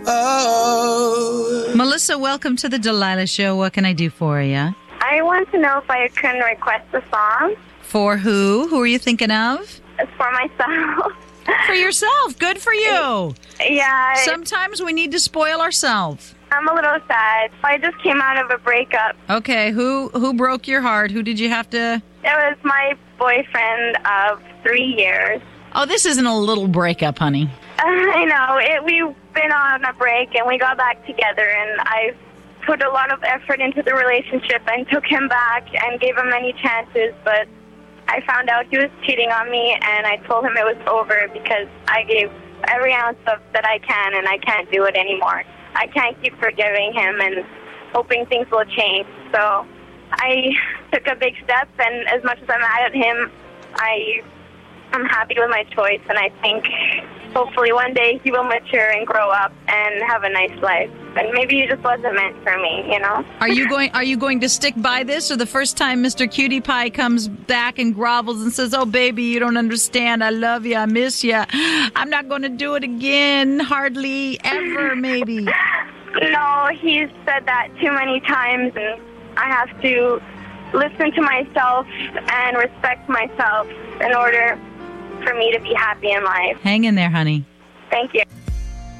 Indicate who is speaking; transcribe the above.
Speaker 1: Oh.
Speaker 2: Melissa, welcome to the Delilah Show. What can I do for you?
Speaker 3: I want to know if I can request a song.
Speaker 2: For who? Who are you thinking of?
Speaker 3: It's for myself.
Speaker 2: For yourself. Good for you.
Speaker 3: Yeah.
Speaker 2: Sometimes we need to spoil ourselves.
Speaker 3: I'm a little sad. I just came out of a breakup.
Speaker 2: Okay, who broke your heart? Who did you have to...
Speaker 3: It was my boyfriend of 3 years.
Speaker 2: Oh, this isn't a little breakup, honey.
Speaker 3: I know. We've been on a break, and we got back together, and I put a lot of effort into the relationship and took him back and gave him many chances, but I found out he was cheating on me, and I told him it was over because I gave every ounce of that I can, and I can't do it anymore. I can't keep forgiving him and hoping things will change. So I took a big step, and as much as I'm mad at him, I'm happy with my choice, and I think hopefully one day he will mature and grow up and have a nice life. And maybe he just wasn't meant for me, you know?
Speaker 2: Are you going to stick by this, or the first time Mr. Cutie Pie comes back and grovels and says, "Oh, baby, you don't understand. I love you. I miss you. I'm not going to do it again. Hardly ever, maybe."
Speaker 3: No, he's said that too many times, and I have to listen to myself and respect myself in order for me to be happy in life.
Speaker 2: Hang in there, honey.
Speaker 3: Thank you.